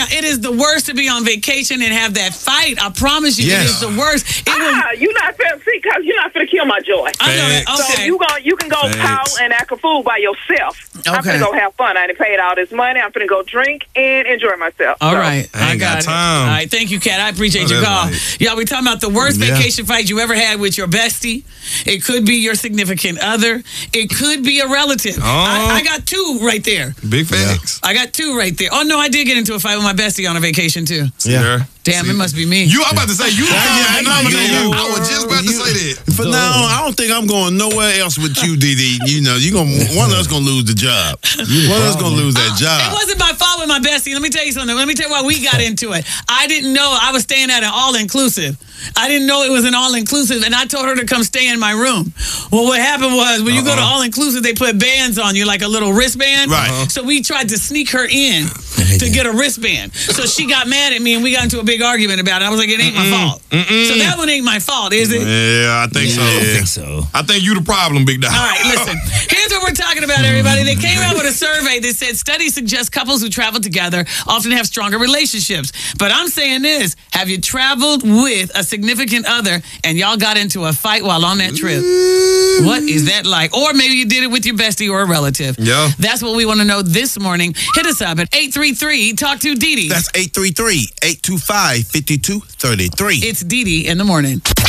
it is the worst to be on vacation and have that fight. I promise you, it is the worst. You're not finna see, because you're not finna kill my joy. I know that. Okay. So you can go pow and act a fool by yourself. Okay. I'm finna go have fun. I done paid all this money. I'm finna go drink and enjoy myself. All right. I got it. Time. All right. Thank you, Kat. I appreciate your call. Y'all, we talking about the worst vacation fight you ever had with your bestie. It could be your significant other. It could be a relative. I got two right there. Big facts. I got two right there. Oh, no, I did get into a fight with my bestie on a vacation, too. Yeah. Damn, it must be me. I'm about to say, I was just about to say that. For now on, I don't think I'm going nowhere else with you, DD. You know, one of us going to lose the job. One of us going to lose that job. It wasn't my fault with my bestie. Let me tell you something. Let me tell you why we got into it. I didn't know I was staying at an all-inclusive. I didn't know it was an all-inclusive, and I told her to come stay in my room. Well, what happened was, when you go to all-inclusive, they put bands on you, like a little wristband. Right. So we tried to sneak her in to get a wristband. So she got mad at me, and we got into a big argument about it. I was like, it ain't my fault. So that one ain't my fault, is it? Yeah, I think so. I think so. I think you the problem, big dog. All right, listen. Here's what we're talking about, everybody. They came out with a survey that said studies suggest couples who travel together often have stronger relationships. But I'm saying this. Have you traveled with a significant other and y'all got into a fight while on that trip? What is that like? Or maybe you did it with your bestie or a relative. Yeah. That's what we want to know this morning. Hit us up at 833 Talk to Dee Dee. That's 833-825-5233. It's Dee Dee in the morning.